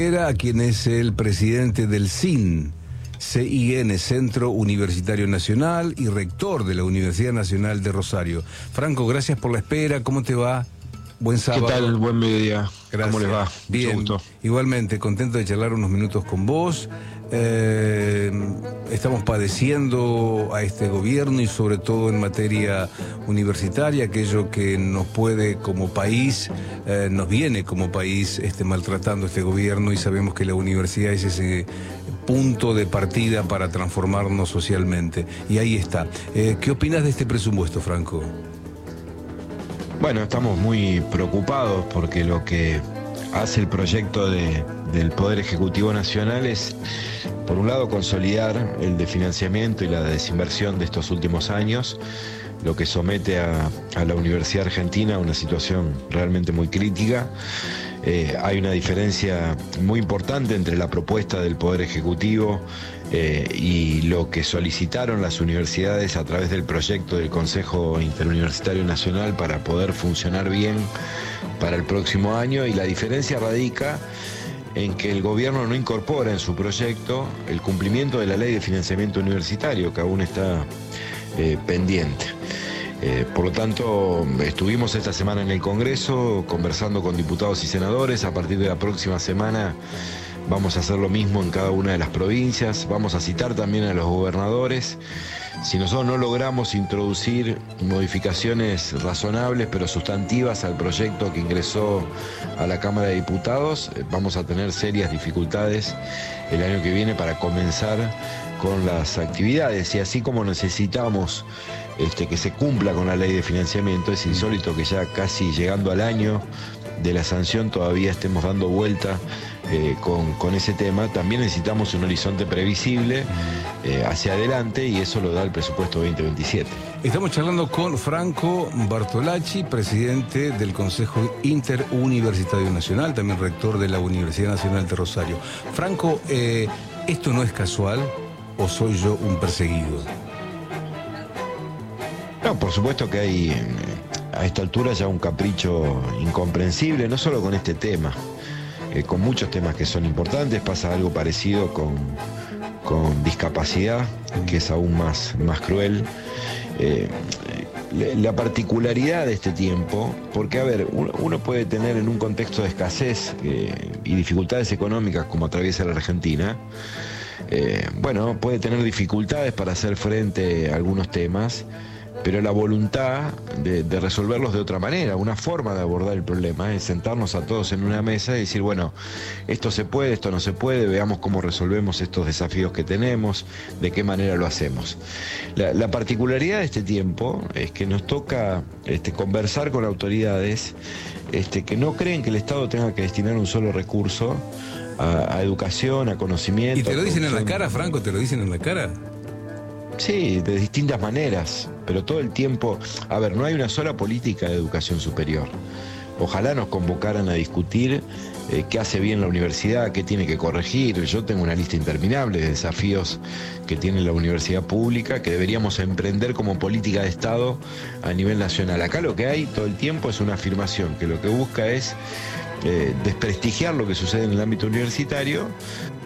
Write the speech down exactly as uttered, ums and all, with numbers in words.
Era a quien es el presidente del C I N, C I N, Centro Universitario Nacional, y rector de la Universidad Nacional de Rosario. Franco, gracias por la espera. ¿Cómo te va? Buen sábado. ¿Qué tal? Buen mediodía. Gracias. ¿Cómo les va? Bien, mucho gusto. Igualmente, contento de charlar unos minutos con vos. Eh, estamos padeciendo a este gobierno y sobre todo en materia universitaria, aquello que nos puede como país, eh, nos viene como país este, maltratando este gobierno, y sabemos que la universidad es ese punto de partida para transformarnos socialmente. Y ahí está. Eh, ¿Qué opinas de este presupuesto, Franco? Bueno, estamos muy preocupados porque lo que hace el proyecto de, del Poder Ejecutivo Nacional es, por un lado, consolidar el desfinanciamiento y la desinversión de estos últimos años, lo que somete a, a la Universidad Argentina a una situación realmente muy crítica. Eh, hay una diferencia muy importante entre la propuesta del Poder Ejecutivo eh, y lo que solicitaron las universidades a través del proyecto del Consejo Interuniversitario Nacional para poder funcionar bien para el próximo año, y la diferencia radica en que el gobierno no incorpora en su proyecto el cumplimiento de la Ley de Financiamiento Universitario, que aún está eh, pendiente. Eh, por lo tanto, estuvimos esta semana en el Congreso conversando con diputados y senadores. A partir de la próxima semana vamos a hacer lo mismo en cada una de las provincias. Vamos a citar también a los gobernadores. Si nosotros no logramos introducir modificaciones razonables pero sustantivas al proyecto que ingresó a la Cámara de Diputados, vamos a tener serias dificultades el año que viene para comenzar con las actividades. Y así como necesitamos este, que se cumpla con la ley de financiamiento, es insólito que ya casi llegando al año de la sanción todavía estemos dando vuelta eh, con, con ese tema. También necesitamos un horizonte previsible eh, hacia adelante, y eso lo da el presupuesto veinte veintisiete. Estamos charlando con Franco Bartolacci, presidente del Consejo Interuniversitario Nacional, también rector de la Universidad Nacional de Rosario. Franco, eh, ¿esto no es casual o soy yo un perseguido? No, por supuesto que hay a esta altura ya un capricho incomprensible, no solo con este tema, eh, con muchos temas que son importantes. Pasa algo parecido con, con discapacidad, que es aún más, más cruel. Eh, la particularidad de este tiempo, porque a ver, uno, uno puede tener en un contexto de escasez eh, y dificultades económicas como atraviesa la Argentina, eh, bueno, puede tener dificultades para hacer frente a algunos temas, pero la voluntad de, de resolverlos de otra manera, una forma de abordar el problema, es sentarnos a todos en una mesa y decir, bueno, esto se puede, esto no se puede, veamos cómo resolvemos estos desafíos que tenemos, de qué manera lo hacemos. La, la particularidad de este tiempo es que nos toca este, conversar con autoridades este, que no creen que el Estado tenga que destinar un solo recurso a, a educación, a conocimiento. ¿Y te lo dicen en la cara, Franco? ¿Te lo dicen en la cara? Sí, de distintas maneras, pero todo el tiempo. A ver, no hay una sola política de educación superior. Ojalá nos convocaran a discutir eh, qué hace bien la universidad, qué tiene que corregir. Yo tengo una lista interminable de desafíos que tiene la universidad pública, que deberíamos emprender como política de Estado a nivel nacional. Acá lo que hay todo el tiempo es una afirmación que lo que busca es eh, desprestigiar lo que sucede en el ámbito universitario,